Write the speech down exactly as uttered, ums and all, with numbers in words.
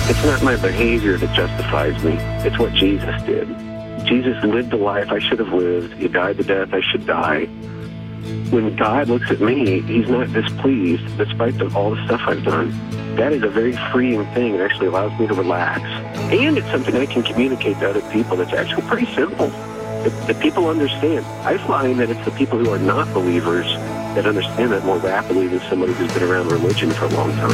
It's not my behavior that justifies me. It's what Jesus did. Jesus lived the life I should have lived. He died the death I should die. When God looks at me, he's not displeased despite the, all the stuff I've done. That is a very freeing thing. It actually allows me to relax. And it's something I can communicate to other people that's actually pretty simple. That, that people understand. I find that it's the people who are not believers that understand that more rapidly than somebody who's been around religion for a long time.